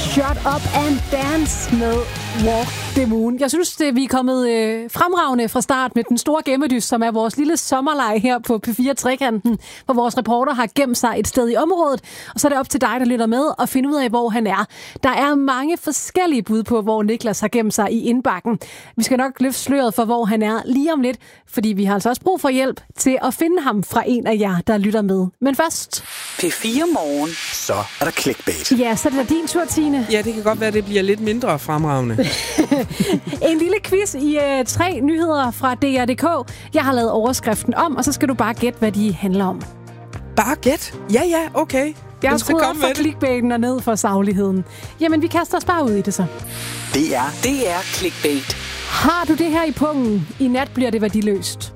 Shut Up and Dance med Walk the Moon. Jeg synes, vi er kommet fremragende fra start med den store gemmedys, som er vores lille sommerleje her på P4 Trekanten, hvor vores reporter har gemt sig et sted i området, og så er det op til dig, der lytter med, at finde ud af, hvor han er. Der er mange forskellige bud på, hvor Niklas har gemt sig i indbakken. Vi skal nok løfte sløret for, hvor han er lige om lidt, fordi vi har altså også brug for hjælp til at finde ham fra en af jer, der lytter med. Men først... P4 Morgen. Så er der clickbait. Ja, så er det din tur, Tine. Ja, det kan godt være, at det bliver lidt mindre fremragende. En lille quiz i 3 nyheder fra DR.dk. Jeg har lavet overskriften om, og så skal du bare gætte, hvad de handler om. Bare gæt? Ja, okay. Jeg har skruet op for clickbaiten og ned for sagligheden. Jamen, vi kaster os bare ud i det så. Det er clickbait. Har du det her i pungen? I nat bliver det værdiløst.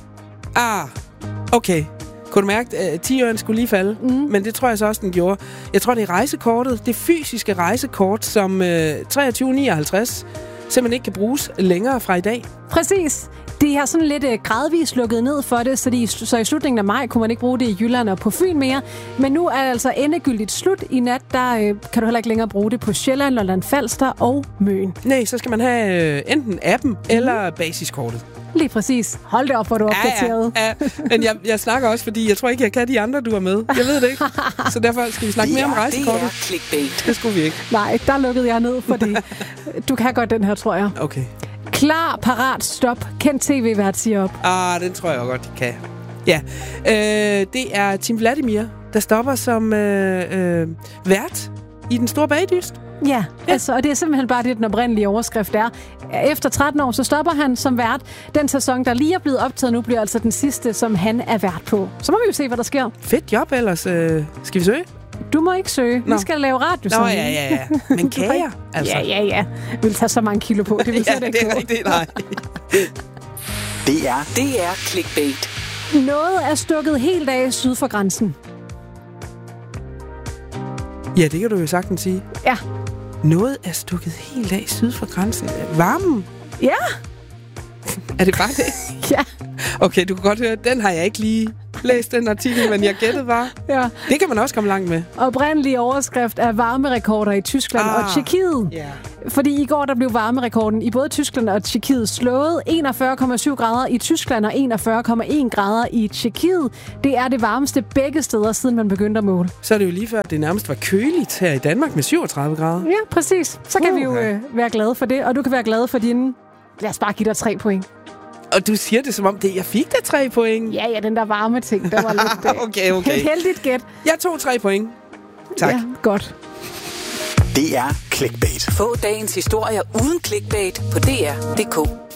Okay. Kunne du mærke, at 10-øren skulle lige falde? Men det tror jeg så også, den gjorde. Jeg tror, det er rejsekortet. Det fysiske rejsekort, som 2359 simpelthen ikke kan bruges længere fra i dag. Præcis. Det har sådan lidt gradvist lukket ned for det, så i slutningen af maj kunne man ikke bruge det i Jylland og på Fyn mere. Men nu er det altså endegyldigt slut. I nat, der kan du heller ikke længere bruge det på Sjælland, Lolland Falster og Møn. Nej, så skal man have enten appen eller basiskortet. Lige præcis. Hold det op, hvor du er opdateret. Ja. Men jeg snakker også, fordi jeg tror ikke, jeg kan de andre, du er med. Jeg ved det ikke. Så derfor skal vi snakke mere om rejsekortet. Det er clickbait. Det skulle vi ikke. Nej, der lukkede jeg ned, fordi du kan godt den her, tror jeg. Okay. Klar, parat, stop. Kendt tv-vært siger op. Den tror jeg godt, de kan. Ja. Det er Tim Vladimir, der stopper som vært i Den Store Bagdyst. Ja, altså, og det er simpelthen bare det, den oprindelige overskrift er. Efter 13 år, så stopper han som vært. Den sæson, der lige er blevet optaget nu, bliver altså den sidste, som han er vært på. Så må vi jo se, hvad der sker. Fedt job ellers. Skal vi søge? Du må ikke søge. Vi skal lave radio sammen. Ja. Men kager, altså. Ja. Vi vil tage så mange kilo på. Det vil ja, det er rigtigt, nej. Det er clickbait. Noget er stukket helt af syd for grænsen. Ja, det kan du jo sagtens sige. Ja. Noget er stukket helt af syd for grænsen. Varmen? Ja. Er det bare det? Ja. Okay, du kan godt høre, den har jeg ikke lige læst, den artikel, men jeg gættede bare. Ja. Det kan man også komme langt med. Oprindelige overskrift er varmerekorder i Tyskland og Tjekkiet. Yeah. Fordi i går der blev varmerekorden i både Tyskland og Tjekkiet slået. 41,7 grader i Tyskland og 41,1 grader i Tjekkiet. Det er det varmeste begge steder, siden man begyndte at måle. Så er det jo lige før, det nærmest var køligt her i Danmark med 37 grader. Ja, præcis. Så kan vi jo være glade for det, og du kan være glad for dine... Lad os bare give dig 3 point. Og du siger det, som om jeg fik da 3 point. Ja, den der varme ting, der var lidt... Okay. Et heldigt gæt. Jeg tog 3 point. Tak. Ja, godt. Det er clickbait. Få dagens historier uden clickbait på DR.dk.